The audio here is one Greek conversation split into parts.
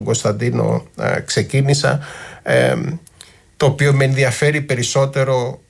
Κωνσταντίνο ξεκίνησα, το οποίο με ενδιαφέρει περισσότερο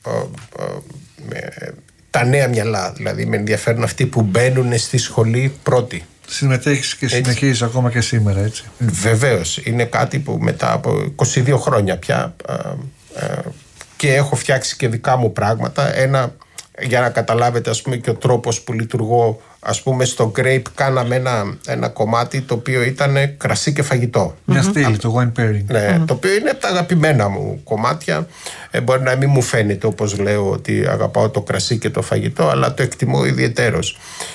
τα νέα μυαλά, δηλαδή με ενδιαφέρουν αυτοί που μπαίνουν στη σχολή πρώτοι. Συμμετέχεις και συνεχίζεις ακόμα και σήμερα, έτσι? Βεβαίως, είναι κάτι που μετά από 22 χρόνια πια και έχω φτιάξει και δικά μου πράγματα. Για να καταλάβετε, ας πούμε, και ο τρόπος που λειτουργώ, ας πούμε, στο Grape κάναμε ένα κομμάτι το οποίο ήταν κρασί και φαγητό. Μια στήλη, το wine pairing. Ναι, το οποίο είναι από τα αγαπημένα μου κομμάτια. Μπορεί να μην μου φαίνεται, όπως λέω, ότι αγαπάω το κρασί και το φαγητό, αλλά το εκτιμώ ιδιαιτέρως.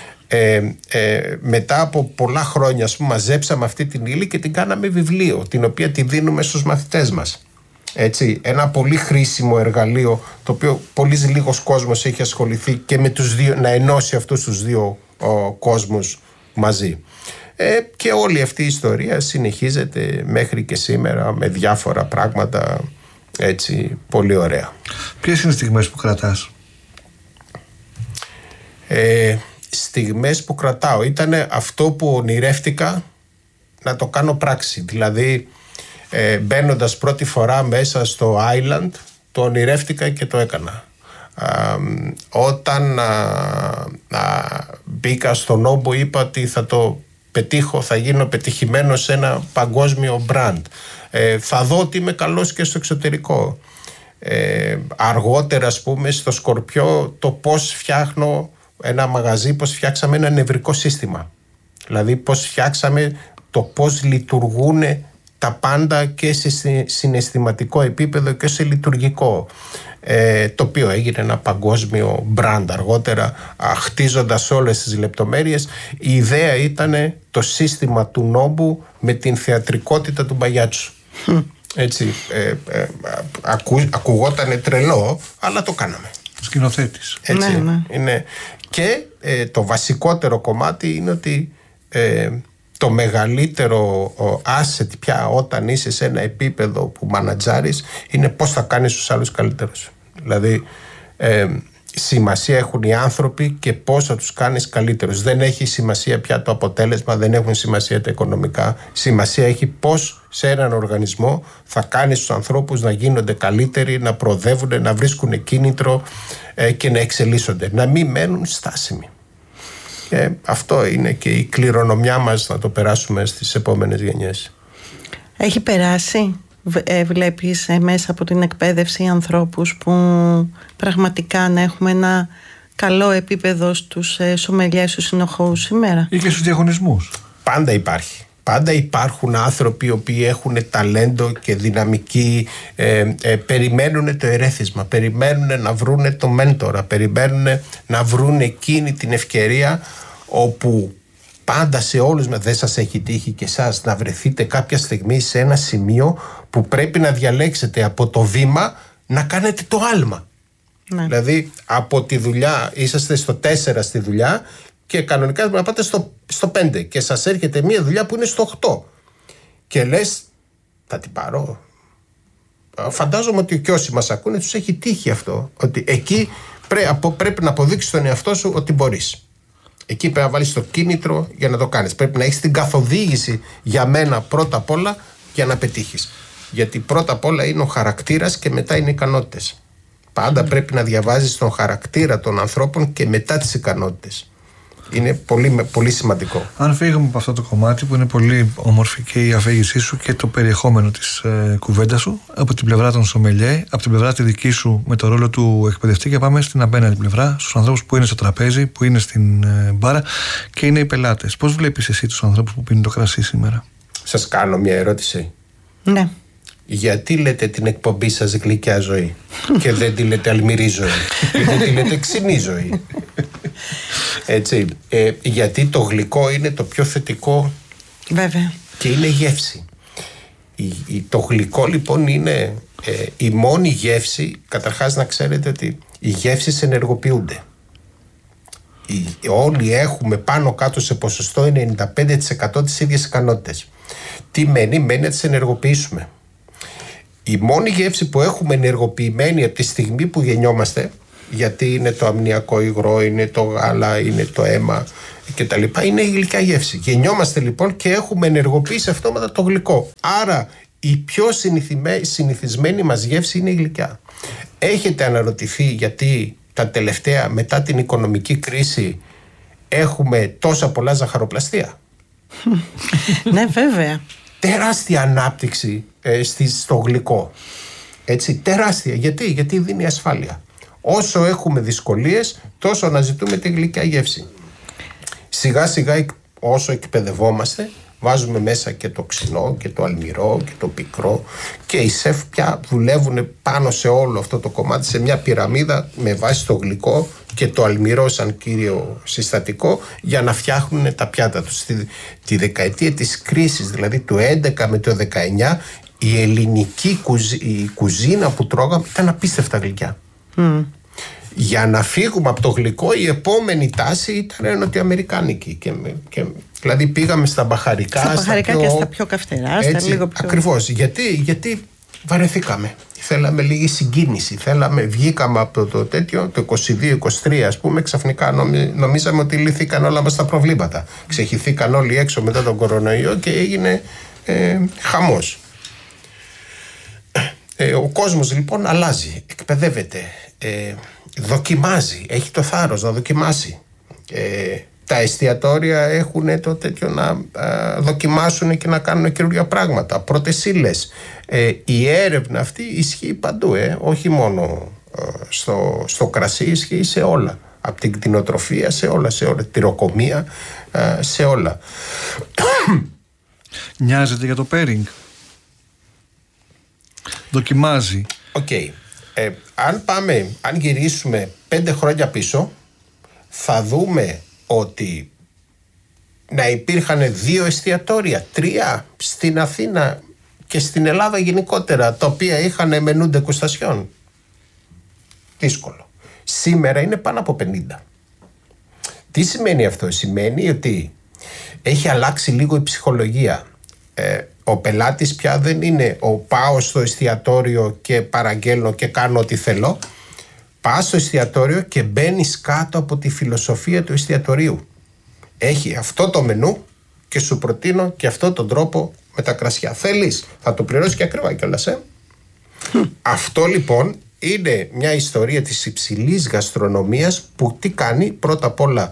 Μετά από πολλά χρόνια, ας πούμε, μαζέψαμε αυτή την ύλη και την κάναμε βιβλίο, την οποία τη δίνουμε στους μαθητές μας. Έτσι, ένα πολύ χρήσιμο εργαλείο, το οποίο πολύ λίγος κόσμος έχει ασχοληθεί και με τους δύο, να ενώσει αυτούς τους δύο κόσμους μαζί. Και όλη αυτή η ιστορία συνεχίζεται μέχρι και σήμερα με διάφορα πράγματα, έτσι, πολύ ωραία. Ποιες είναι οι στιγμές που κρατάς? Στιγμές που κρατάω ήταν αυτό που ονειρεύτηκα να το κάνω πράξη. Δηλαδή, μπαίνοντας πρώτη φορά μέσα στο Island, το ονειρεύτηκα και το έκανα. Όταν μπήκα στο Νόμπο, είπα ότι θα το πετύχω, θα γίνω πετυχημένος σε ένα παγκόσμιο brand. Θα δω ότι είμαι καλός και στο εξωτερικό. Αργότερα, ας πούμε, στο Σκορπιό, το πώς φτιάχνω ένα μαγαζί, πώς φτιάξαμε ένα νευρικό σύστημα. Δηλαδή πώς φτιάξαμε το πώς λειτουργούν τα πάντα και σε συναισθηματικό επίπεδο και σε λειτουργικό, το οποίο έγινε ένα παγκόσμιο brand αργότερα, χτίζοντας όλες τις λεπτομέρειες. Η ιδέα ήταν το σύστημα του Νόμπου με την θεατρικότητα του Μπαγιάτσου. Έτσι, ακουγότανε τρελό, αλλά το κάναμε. Σκηνοθέτης. Έτσι, ναι. είναι. Και το βασικότερο κομμάτι είναι ότι το μεγαλύτερο asset πια όταν είσαι σε ένα επίπεδο που μανατζάρεις είναι πώς θα κάνεις τους άλλους καλύτερους. Δηλαδή σημασία έχουν οι άνθρωποι και πώς θα τους κάνεις καλύτερους. Δεν έχει σημασία πια το αποτέλεσμα, δεν έχουν σημασία τα οικονομικά. Σημασία έχει πώς σε έναν οργανισμό θα κάνεις τους ανθρώπους να γίνονται καλύτεροι, να προοδεύουν, να βρίσκουν κίνητρο και να εξελίσσονται, να μην μένουν στάσιμοι. Και αυτό είναι και η κληρονομιά μας, να το περάσουμε στις επόμενες γενιές. Έχει περάσει, βλέπεις μέσα από την εκπαίδευση ανθρώπους που πραγματικά να έχουμε ένα καλό επίπεδο στους σομελιές, στους συνοχώους σήμερα? Ή και στους διαγωνισμούς? Πάντα υπάρχει. Πάντα υπάρχουν άνθρωποι οι οποίοι έχουν ταλέντο και δυναμική, περιμένουν το ερέθισμα, περιμένουν να βρούνε το μέντορα, περιμένουν να βρούνε εκείνη την ευκαιρία, όπου πάντα σε όλους, δεν σας έχει τύχει και εσάς να βρεθείτε κάποια στιγμή σε ένα σημείο που πρέπει να διαλέξετε από το βήμα να κάνετε το άλμα. Ναι. Δηλαδή από τη δουλειά, είσαστε στο 4 στη δουλειά και κανονικά πρέπει να πάτε στο 5 και σας έρχεται μια δουλειά που είναι στο 8 και λες, θα την πάρω? Φαντάζομαι ότι και όσοι μας ακούνε τους έχει τύχει αυτό, ότι εκεί πρέπει να αποδείξεις τον εαυτό σου ότι μπορείς. Εκεί πρέπει να βάλεις το κίνητρο για να το κάνεις. Πρέπει να έχεις την καθοδήγηση, για μένα πρώτα απ' όλα, για να πετύχεις. Γιατί πρώτα απ' όλα είναι ο χαρακτήρας και μετά είναι οι ικανότητες. Πάντα πρέπει να διαβάζεις τον χαρακτήρα των ανθρώπων και μετά τις ικανότητες. Είναι πολύ, πολύ σημαντικό. Αν φύγουμε από αυτό το κομμάτι που είναι πολύ όμορφη και η αφήγησή σου και το περιεχόμενο της κουβέντας σου, από την πλευρά των σομελιέ, από την πλευρά τη δική σου με το ρόλο του εκπαιδευτή, και πάμε στην απέναντι πλευρά, στους ανθρώπους που είναι στο τραπέζι, που είναι στην μπάρα και είναι οι πελάτες. Πώς βλέπεις εσύ τους ανθρώπους που πίνουν το κρασί σήμερα? Σας κάνω μια ερώτηση. Ναι. Γιατί λέτε την εκπομπή σας γλυκιά ζωή και δεν τη λέτε αλμυρή ζωή, γιατί τη λέτε ξινή ζωή? Έτσι, γιατί το γλυκό είναι το πιο θετικό. Βέβαια. Και είναι γεύση. Το γλυκό λοιπόν είναι η μόνη γεύση. Καταρχάς να ξέρετε ότι οι γεύσεις ενεργοποιούνται. Όλοι έχουμε πάνω κάτω σε ποσοστό 95% τις ίδιες ικανότητες. Τι μένει να τις ενεργοποιήσουμε. Η μόνη γεύση που έχουμε ενεργοποιημένη από τη στιγμή που γεννιόμαστε, γιατί είναι το αμνιακό υγρό, είναι το γάλα, είναι το αίμα, και τα λοιπά, είναι η γλυκιά γεύση. Γεννιόμαστε λοιπόν και έχουμε ενεργοποιήσει αυτόματα το γλυκό. Άρα η πιο συνηθισμένη μας γεύση είναι η γλυκιά. Έχετε αναρωτηθεί γιατί τα τελευταία, μετά την οικονομική κρίση, έχουμε τόσα πολλά ζαχαροπλαστεία? Ναι, βέβαια. Τεράστια ανάπτυξη στο γλυκό. Έτσι, τεράστια. Γιατί δίνει ασφάλεια. Όσο έχουμε δυσκολίες, τόσο αναζητούμε τη γλυκιά γεύση. Σιγά σιγά, όσο εκπαιδευόμαστε, βάζουμε μέσα και το ξινό και το αλμυρό και το πικρό, και οι σεφ πια δουλεύουν πάνω σε όλο αυτό το κομμάτι, σε μια πυραμίδα με βάση το γλυκό και το αλμυρό σαν κύριο συστατικό, για να φτιάχνουν τα πιάτα τους. Τη δεκαετία της κρίσης, δηλαδή του 11 με το 19, η ελληνική κουζίνα που τρώγαμε ήταν απίστευτα γλυκιά. Για να φύγουμε από το γλυκό, η επόμενη τάση ήταν νοτιοαμερικάνικη. Δηλαδή πήγαμε στα μπαχαρικά. Στα μπαχαρικά και στα πιο καυτερά, στα λίγο πιο... Ακριβώς. Γιατί βαρεθήκαμε. Θέλαμε λίγη συγκίνηση. Βγήκαμε από το τέτοιο, το 22-23, ας πούμε, ξαφνικά νομίζαμε ότι λύθηκαν όλα μας τα προβλήματα. Ξεχυθήκαν όλοι έξω μετά τον κορονοϊό και έγινε χαμός. Ο κόσμος λοιπόν αλλάζει, εκπαιδεύεται, δοκιμάζει, έχει το θάρρος να δοκιμάσει. Τα εστιατόρια έχουν το τέτοιο να δοκιμάσουν και να κάνουν καινούργια πράγματα, πρώτες ύλες. Η έρευνα αυτή ισχύει παντού, όχι μόνο στο κρασί, ισχύει σε όλα. Από την κτηνοτροφία σε όλα, τυροκομεία, σε όλα. Νοιάζεται για το pairing? Δοκιμάζει. Οκ. Αν γυρίσουμε 5 χρόνια πίσω, θα δούμε ότι να υπήρχαν 2 εστιατόρια, 3 στην Αθήνα και στην Ελλάδα γενικότερα, τα οποία είχαν μενού ντεκουστασιών. Δύσκολο. Σήμερα είναι πάνω από 50. Τι σημαίνει αυτό? Σημαίνει ότι έχει αλλάξει λίγο η ψυχολογία. Ο πελάτης πια δεν είναι πάω στο εστιατόριο και παραγγέλνω και κάνω ό,τι θέλω. Πας στο εστιατόριο και μπαίνεις κάτω από τη φιλοσοφία του εστιατορίου. Έχει αυτό το μενού και σου προτείνω και αυτόν τον τρόπο με τα κρασιά. Θέλεις, θα το πληρώσεις και ακριβά κιόλας. Αυτό λοιπόν είναι μια ιστορία της υψηλής γαστρονομίας που τι κάνει? Πρώτα απ' όλα,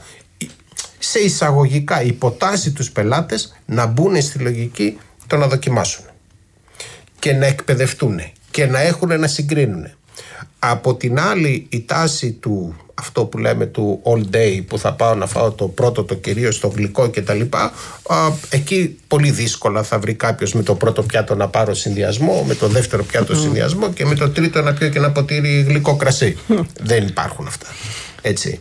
σε εισαγωγικά υποτάσσει τους πελάτες να μπουν στη λογική το να δοκιμάσουν και να εκπαιδευτούν και να έχουν να συγκρίνουν. Από την άλλη, η τάση του, αυτό που λέμε του all day, που θα πάω να φάω το πρώτο, το κυρίως το γλυκό κτλ., εκεί πολύ δύσκολα θα βρει κάποιος με το πρώτο πιάτο να πάρω συνδυασμό, με το δεύτερο πιάτο συνδυασμό και με το τρίτο να πιω και ένα ποτήρι γλυκό κρασί. Δεν υπάρχουν αυτά. Έτσι.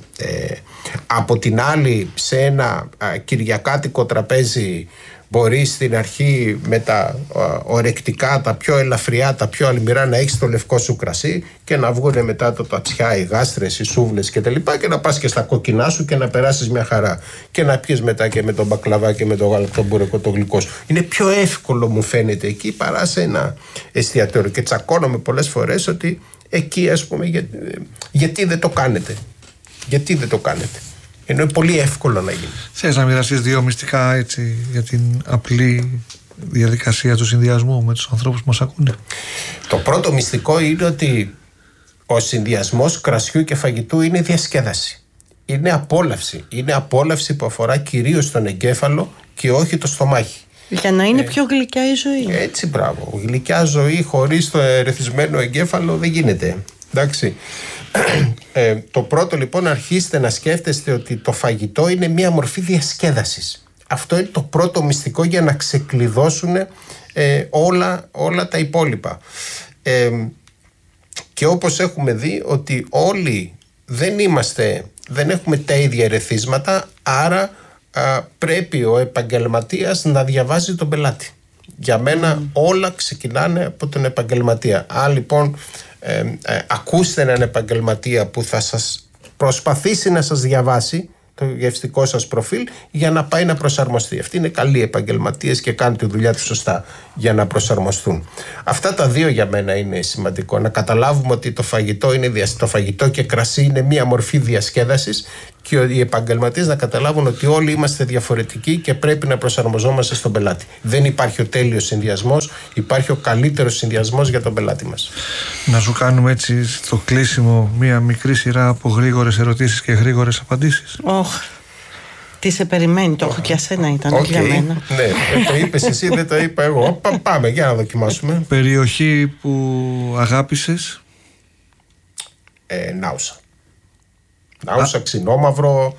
Από την άλλη, σε ένα κυριακάτικο τραπέζι μπορεί στην αρχή με τα ορεκτικά, τα πιο ελαφριά, τα πιο αλμυρά να έχεις το λευκό σου κρασί και να βγουν μετά το ταψιά, οι γάστρες, οι σούβλες κτλ. Και να πας και στα κόκκινά σου και να περάσεις μια χαρά. Και να πιεις μετά και με τον μπακλαβά και με το γάλακτο μπουρεκό το γλυκό σου. Είναι πιο εύκολο, μου φαίνεται, εκεί παρά σε ένα εστιατόριο. Και τσακώνομαι πολλές φορές ότι εκεί, ας πούμε, γιατί δεν το κάνετε. Γιατί δεν το κάνετε? Ενώ είναι πολύ εύκολο να γίνει. Θες να μοιραστείς 2 μυστικά έτσι για την απλή διαδικασία του συνδυασμού με τους ανθρώπους που μας ακούνε? Το πρώτο μυστικό είναι ότι ο συνδυασμός κρασιού και φαγητού είναι διασκέδαση. Είναι απόλαυση. Είναι απόλαυση που αφορά κυρίως τον εγκέφαλο και όχι το στομάχι. Για να είναι πιο γλυκιά η ζωή. Έτσι, μπράβο. Γλυκιά ζωή χωρίς το ερεθισμένο εγκέφαλο δεν γίνεται. Εντάξει. Το πρώτο λοιπόν, αρχίστε να σκέφτεστε ότι το φαγητό είναι μια μορφή διασκέδασης. Αυτό είναι το πρώτο μυστικό για να ξεκλειδώσουν όλα τα υπόλοιπα. Και όπως έχουμε δει ότι όλοι δεν έχουμε τα ίδια ερεθίσματα, άρα πρέπει ο επαγγελματίας να διαβάζει τον πελάτη. Για μένα όλα ξεκινάνε από τον επαγγελματία. Αν λοιπόν ακούστε έναν επαγγελματία που θα σας προσπαθήσει να σας διαβάσει το γευστικό σας προφίλ για να πάει να προσαρμοστεί. Αυτοί είναι καλοί επαγγελματίες και κάνουν τη δουλειά τους σωστά για να προσαρμοστούν. Αυτά τα 2 για μένα είναι σημαντικό. Να καταλάβουμε ότι το φαγητό και κρασί είναι μία μορφή διασκέδασης και οι επαγγελματίες να καταλάβουν ότι όλοι είμαστε διαφορετικοί και πρέπει να προσαρμοζόμαστε στον πελάτη. Δεν υπάρχει ο τέλειος συνδυασμός, υπάρχει ο καλύτερος συνδυασμός για τον πελάτη μας. Να σου κάνουμε έτσι στο κλείσιμο μία μικρή σειρά από γρήγορες ερωτήσεις και γρήγορες απαντήσεις. Τι σε περιμένει, το έχω και ασένα ήταν για μένα. Ναι, το είπες εσύ, δεν το είπα εγώ. Πάμε, για να δοκιμάσουμε. Περιοχή που αγάπησες? Νάουσα. Νάουσα, Ξινόμαυρο.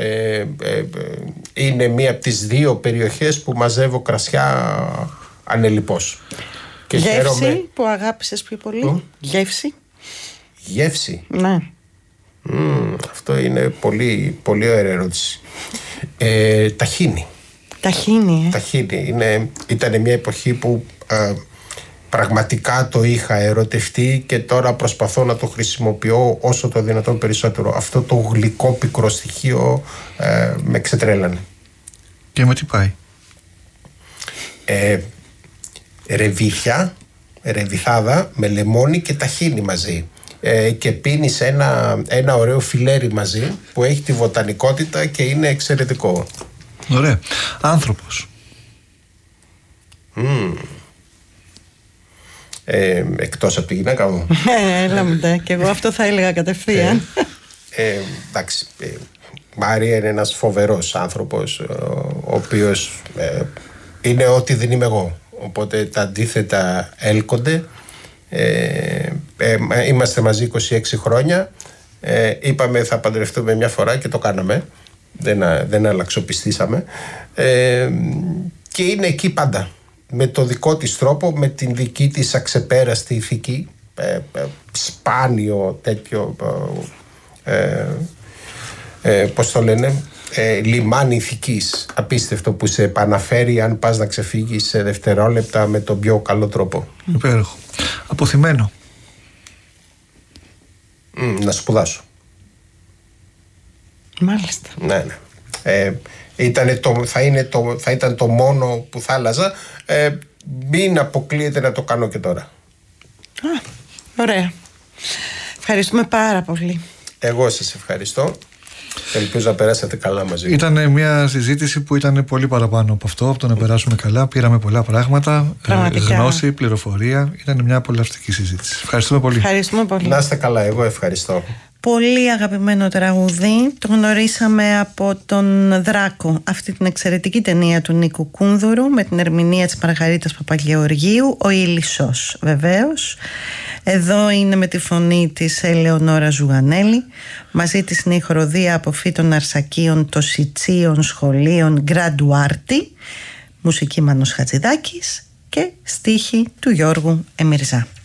Είναι μία από τις δύο περιοχές που μαζεύω κρασιά ανελιπώς. Και γεύση χαίρομαι... που αγάπησες πιο πολύ? Γεύση. Γεύση. Ναι. Αυτό είναι πολύ, πολύ ωραία ερώτηση. Ταχίνι. Ταχίνι. Ταχίνι. Ήταν μια εποχή που πραγματικά το είχα ερωτευτεί και τώρα προσπαθώ να το χρησιμοποιώ όσο το δυνατόν περισσότερο. Αυτό το γλυκό πικρό στοιχείο με ξετρέλανε. Και με τι πάει? Ρεβιθάδα με λεμόνι και ταχίνι μαζί. Και πίνεις ένα ωραίο φιλέρι μαζί που έχει τη βοτανικότητα και είναι εξαιρετικό. Ωραία. Άνθρωπος? Εκτός από τη γυναίκα μου. Έλα μου ντε, και εγώ αυτό θα έλεγα κατευθείαν. Εντάξει, Μάρια είναι ένας φοβερός άνθρωπος, ο οποίος είναι ό,τι δεν είμαι εγώ. Οπότε τα αντίθετα έλκονται. Είμαστε μαζί 26 χρόνια. Είπαμε θα παντρευτούμε μια φορά και το κάναμε. Δεν αλλαξοπιστήσαμε. Και είναι εκεί πάντα. Με το δικό της τρόπο, με την δική της αξεπέραστη ηθική. Σπάνιο τέτοιο πώς το λένε, λιμάνι ηθικής. Απίστευτο που σε επαναφέρει αν πας να ξεφύγεις σε δευτερόλεπτα με τον πιο καλό τρόπο. Υπέροχο. Αποθυμένο? Να σπουδάσω. Μάλιστα. Ναι. Θα ήταν το μόνο που θα άλλαζα. Μην αποκλείεται να το κάνω και τώρα. Ωραία. Ευχαριστούμε πάρα πολύ. Εγώ σας ευχαριστώ. Ελπίζω να περάσατε καλά μαζί. Ήταν μια συζήτηση που ήταν πολύ παραπάνω από αυτό, από το να περάσουμε καλά. Πήραμε πολλά πράγματα, γνώση, πληροφορία. Ήταν μια απολαυστική συζήτηση. Ευχαριστούμε πολύ. Ευχαριστούμε πολύ. Να είστε καλά, εγώ ευχαριστώ. Πολύ αγαπημένο τραγούδι. Το γνωρίσαμε από τον Δράκο, αυτή την εξαιρετική ταινία του Νίκου Κούνδουρου με την ερμηνεία της Μαργαρίτας Παπαγεωργίου, ο Ηλισσός βεβαίως. Εδώ είναι με τη φωνή της Ελεονόρα Ζουγανέλη. Μαζί της είναι η χοροδία από Φύτων Αρσακίων, των Σιτσίων Σχολείων Γκραντουάρτη, μουσική Μάνος Χατζηδάκης και στίχη του Γιώργου Εμιρζά.